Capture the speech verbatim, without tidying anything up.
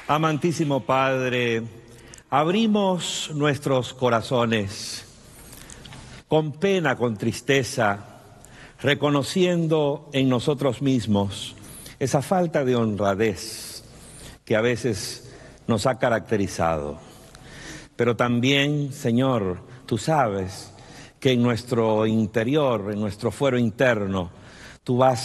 Amantísimo Padre, abrimos nuestros corazones con pena, con tristeza, reconociendo en nosotros mismos esa falta de honradez que a veces nos ha caracterizado. Pero también, Señor, tú sabes que en nuestro interior, en nuestro fuero interno, tú vas